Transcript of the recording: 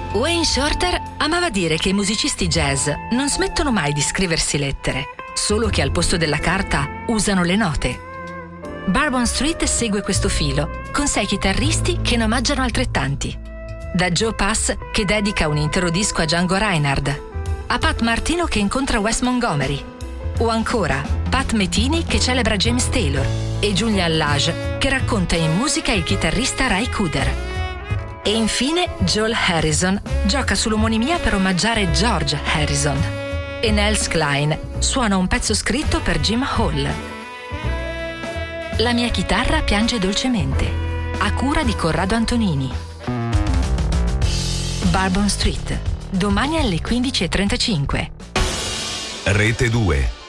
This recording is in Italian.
Wayne Shorter amava dire che i musicisti jazz non smettono mai di scriversi lettere, solo che al posto della carta usano le note. Bourbon Street segue questo filo, con 6 chitarristi che ne omaggiano altrettanti. Da Joe Pass, che dedica un intero disco a Django Reinhardt, a Pat Martino che incontra Wes Montgomery, o ancora Pat Metheny che celebra James Taylor e Julian Lage che racconta in musica il chitarrista Ry Cooder. E infine Joel Harrison gioca sull'omonimia per omaggiare George Harrison. E Nels Cline suona un pezzo scritto per Jim Hall. La mia chitarra piange dolcemente, a cura di Corrado Antonini. Bourbon Street, domani alle 15:35. Rete 2.